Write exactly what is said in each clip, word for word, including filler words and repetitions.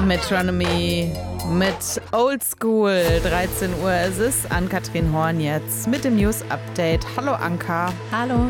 Metronomy mit Old School. dreizehn Uhr ist es. Ann-Kathrin Horn jetzt mit dem News Update. Hallo Anka. Hallo.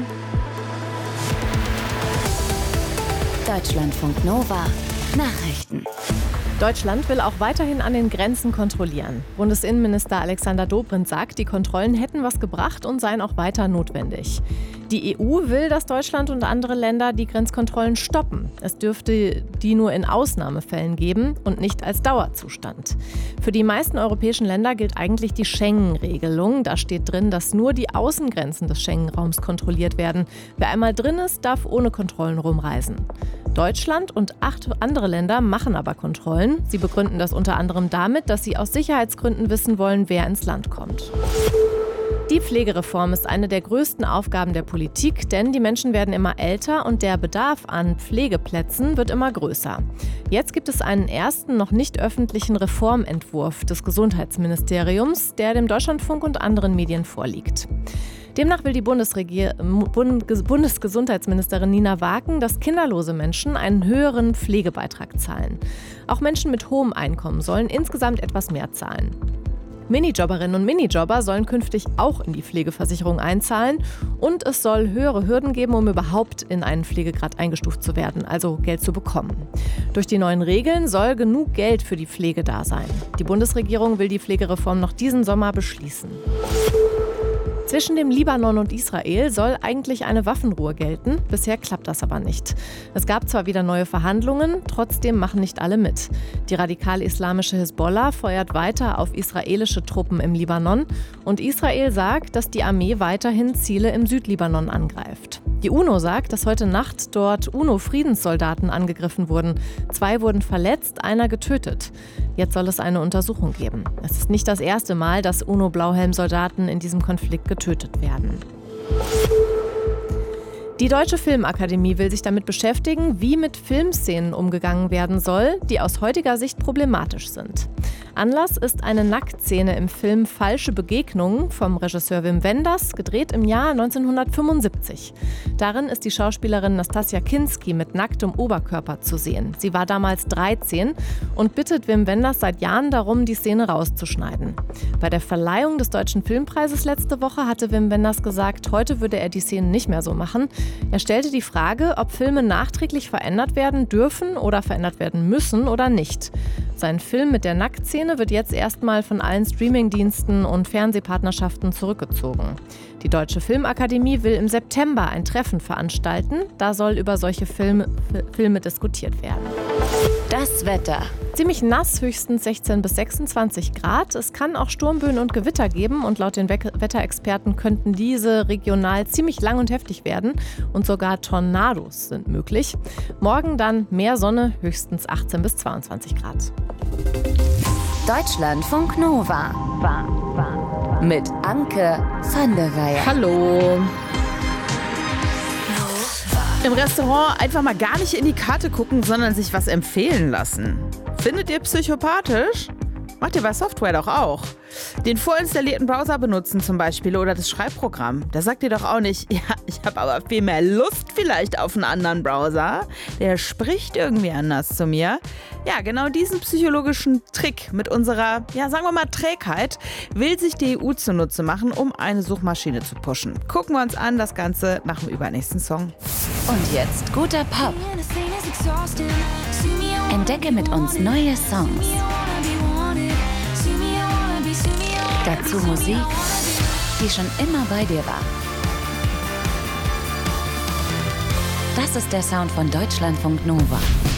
Deutschlandfunk Nova. Nachrichten. Deutschland will auch weiterhin an den Grenzen kontrollieren. Bundesinnenminister Alexander Dobrindt sagt, die Kontrollen hätten was gebracht und seien auch weiter notwendig. Die E U will, dass Deutschland und andere Länder die Grenzkontrollen stoppen. Es dürfte die nur in Ausnahmefällen geben und nicht als Dauerzustand. Für die meisten europäischen Länder gilt eigentlich die Schengen-Regelung. Da steht drin, dass nur die Außengrenzen des Schengen-Raums kontrolliert werden. Wer einmal drin ist, darf ohne Kontrollen rumreisen. Deutschland und acht andere Länder machen aber Kontrollen. Sie begründen das unter anderem damit, dass sie aus Sicherheitsgründen wissen wollen, wer ins Land kommt. Die Pflegereform ist eine der größten Aufgaben der Politik, denn die Menschen werden immer älter und der Bedarf an Pflegeplätzen wird immer größer. Jetzt gibt es einen ersten, noch nicht öffentlichen Reformentwurf des Gesundheitsministeriums, der dem Deutschlandfunk und anderen Medien vorliegt. Demnach will die Bundesregier- Bund- Bundesgesundheitsministerin Nina Waken, dass kinderlose Menschen einen höheren Pflegebeitrag zahlen. Auch Menschen mit hohem Einkommen sollen insgesamt etwas mehr zahlen. Minijobberinnen und Minijobber sollen künftig auch in die Pflegeversicherung einzahlen und es soll höhere Hürden geben, um überhaupt in einen Pflegegrad eingestuft zu werden, also Geld zu bekommen. Durch die neuen Regeln soll genug Geld für die Pflege da sein. Die Bundesregierung will die Pflegereform noch diesen Sommer beschließen. Zwischen dem Libanon und Israel soll eigentlich eine Waffenruhe gelten. Bisher klappt das aber nicht. Es gab zwar wieder neue Verhandlungen, trotzdem machen nicht alle mit. Die radikal-islamische Hisbollah feuert weiter auf israelische Truppen im Libanon und Israel sagt, dass die Armee weiterhin Ziele im Südlibanon angreift. Die UNO sagt, dass heute Nacht dort UNO-Friedenssoldaten angegriffen wurden. Zwei wurden verletzt, einer getötet. Jetzt soll es eine Untersuchung geben. Es ist nicht das erste Mal, dass UNO-Blauhelm-Soldaten in diesem Konflikt getötet werden. Die Deutsche Filmakademie will sich damit beschäftigen, wie mit Filmszenen umgegangen werden soll, die aus heutiger Sicht problematisch sind. Anlass ist eine Nacktszene im Film Falsche Begegnungen vom Regisseur Wim Wenders, gedreht im Jahr neunzehnhundertfünfundsiebzig. Darin ist die Schauspielerin Nastassja Kinski mit nacktem Oberkörper zu sehen. Sie war damals dreizehn und bittet Wim Wenders seit Jahren darum, die Szene rauszuschneiden. Bei der Verleihung des Deutschen Filmpreises letzte Woche hatte Wim Wenders gesagt, heute würde er die Szene nicht mehr so machen. Er stellte die Frage, ob Filme nachträglich verändert werden dürfen oder verändert werden müssen oder nicht. Sein Film mit der Nacktszene wird jetzt erstmal von allen Streamingdiensten und Fernsehpartnerschaften zurückgezogen. Die Deutsche Filmakademie will im September ein Treffen veranstalten. Da soll über solche Filme, Filme diskutiert werden. Das Wetter. Ziemlich nass, höchstens sechzehn bis sechsundzwanzig Grad. Es kann auch Sturmböen und Gewitter geben und laut den Wetterexperten könnten diese regional ziemlich lang und heftig werden und sogar Tornados sind möglich. Morgen dann mehr Sonne, höchstens achtzehn bis zweiundzwanzig Grad. Deutschlandfunk Nova. Mit Anke van der Weyer. Hallo. Im Restaurant einfach mal gar nicht in die Karte gucken, sondern sich was empfehlen lassen. Findet ihr psychopathisch? Macht ihr bei Software doch auch. Den vorinstallierten Browser benutzen zum Beispiel oder das Schreibprogramm. Da sagt ihr doch auch nicht, ja, ich habe aber viel mehr Lust vielleicht auf einen anderen Browser. Der spricht irgendwie anders zu mir. Ja, genau diesen psychologischen Trick mit unserer, ja, sagen wir mal Trägheit, will sich die E U zunutze machen, um eine Suchmaschine zu pushen. Gucken wir uns an, das Ganze nach dem übernächsten Song. Und jetzt guter Pop. Entdecke mit uns neue Songs. Dazu Musik, die schon immer bei dir war. Das ist der Sound von Deutschlandfunk Nova.